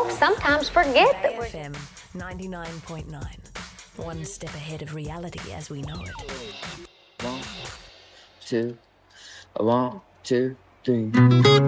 Folks sometimes forget that we're... FM 99.9. One step ahead of reality as we know it. 1, 2, 1, 2, 3.